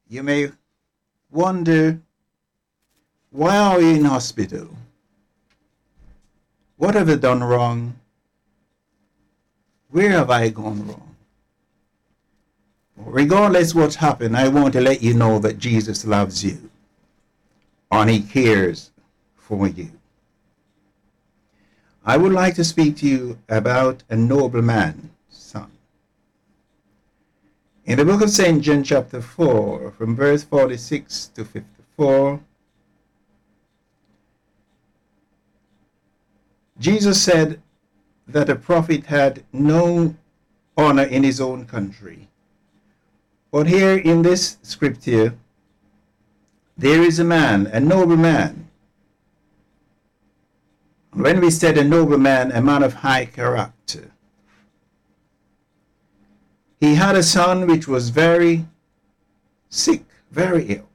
You may wonder, why are you in hospital? What have I done wrong? Where have I gone wrong? Regardless what happened, I want to let you know that Jesus loves you and he cares for you. I would like to speak to you about a nobleman's son. In the book of St. John chapter 4, from verse 46 to 54, Jesus said that a prophet had no honor in his own country. But here in this scripture, there is a man, a noble man. When we said a noble man, a man of high character, he had a son which was very sick, very ill.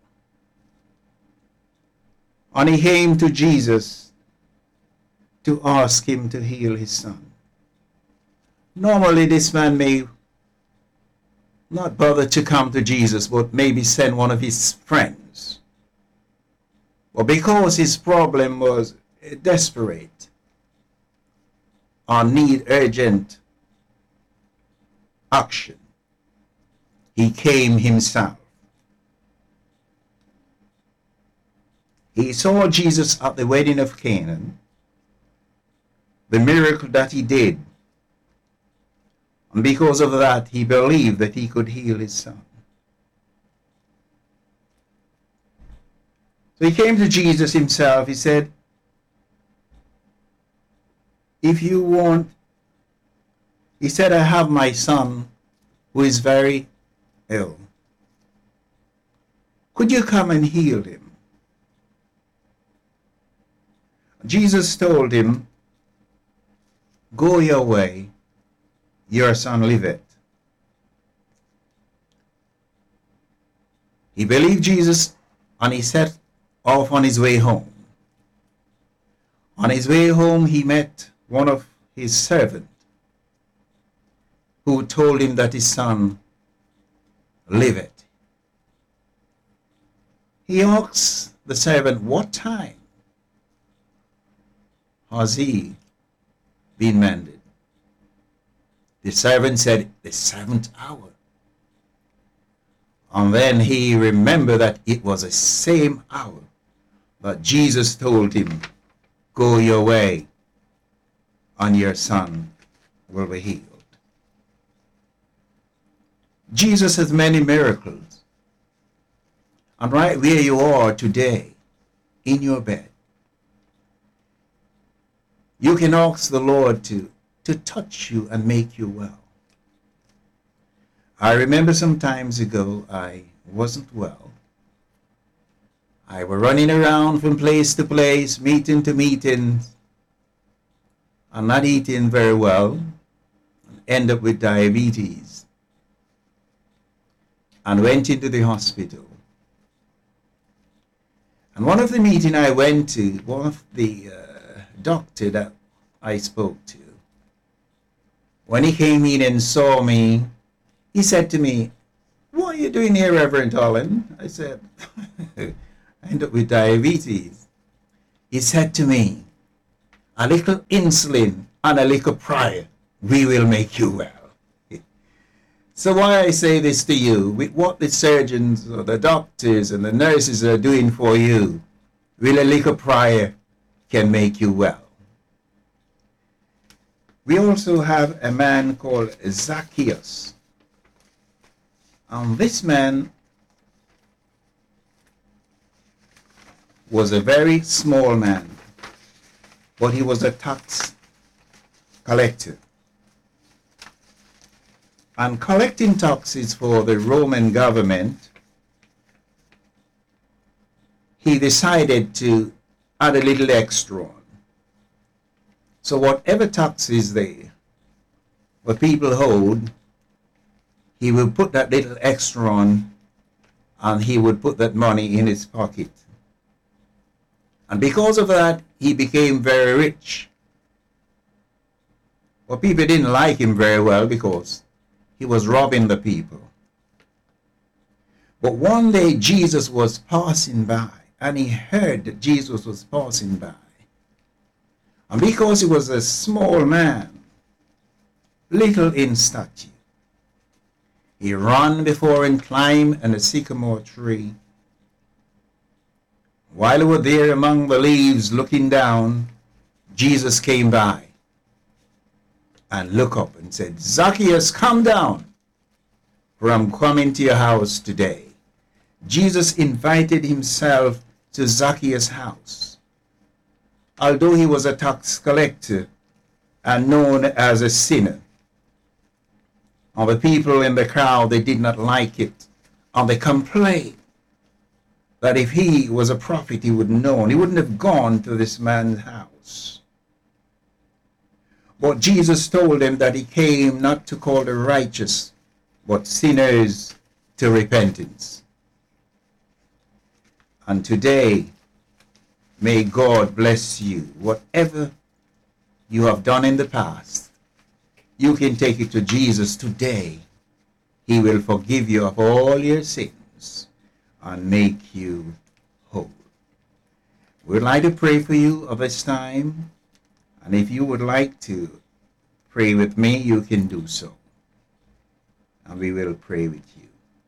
And he came to Jesus to ask him to heal his son. Normally this man may not bother to come to Jesus, but maybe send one of his friends. But because his problem was desperate or need urgent action, he came himself. He saw Jesus at the wedding of Canaan, the miracle that he did. And because of that, he believed that he could heal his son. So he came to Jesus himself. He said, if you want, he said, I have my son who is very ill. Could you come and heal him? Jesus told him, go your way, your son liveth. He believed Jesus and he set off on his way home. On his way home, he met one of his servants who told him that his son liveth. He asked the servant, what time has he been mended? The servant said, the 7th hour. And then he remembered that it was the same hour that Jesus told him, go your way and your son will be healed. Jesus has many miracles. And right where you are today, in your bed, you can ask the Lord to touch you and make you well. I remember some times ago I wasn't well. I was running around from place to place, meeting to meetings, and not eating very well, and end up with diabetes, and went into the hospital. And one of the meetings I went to, one of the doctor that I spoke to, when he came in and saw me, he said to me, what are you doing here, Reverend Holland? I said, I end up with diabetes. He said to me, a little insulin and a little prayer, we will make you well. So why I say this to you, with what the surgeons or the doctors and the nurses are doing for you, will a little prayer can make you well. We also have a man called Zacchaeus. And this man was a very small man, but he was a tax collector. And collecting taxes for the Roman government, he decided to add a little extra on. So whatever taxes the people owed, he would put that little extra on, and he would put that money in his pocket. And because of that, he became very rich. But people didn't like him very well because he was robbing the people. But one day Jesus was passing by, and he heard that Jesus was passing by. And because he was a small man, little in stature, he ran before and climbed a sycamore tree. While he was there among the leaves looking down, Jesus came by and looked up and said, "Zacchaeus, come down, for I'm coming to your house today." Jesus invited himself to Zacchaeus' house. Although he was a tax collector and known as a sinner, and the people in the crowd, they did not like it, and they complained that if he was a prophet, he would know, and he wouldn't have gone to this man's house. But Jesus told them that he came not to call the righteous, but sinners to repentance. And today, may God bless you. Whatever you have done in the past, you can take it to Jesus today. He will forgive you of all your sins and make you whole. We'd like to pray for you at this time. And if you would like to pray with me, you can do so. And we will pray with you.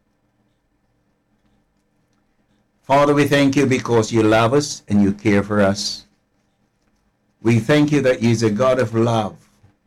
Father, we thank you because you love us and you care for us. We thank you that you're a God of love.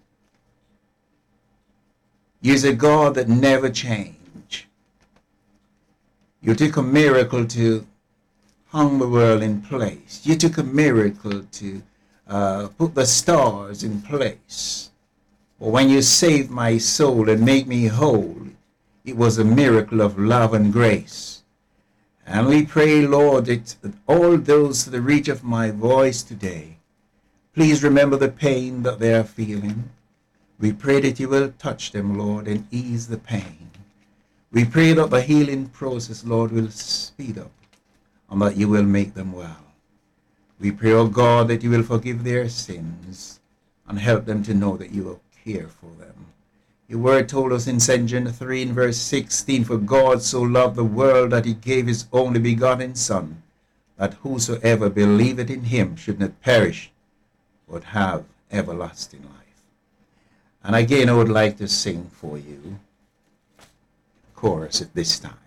You're a God that never changes. You took a miracle to hang the world in place. You took a miracle to put the stars in place. But when you saved my soul and made me whole, it was a miracle of love and grace. And we pray, Lord, that all those to the reach of my voice today, please remember the pain that they are feeling. We pray that you will touch them, Lord, and ease the pain. We pray that the healing process, Lord, will speed up and that you will make them well. We pray, oh God, that you will forgive their sins and help them to know that you will care for them. Your word told us in St. John 3 in verse 16, "For God so loved the world that he gave his only begotten Son, that whosoever believeth in him should not perish, but have everlasting life." And again, I would like to sing for you chorus at this time.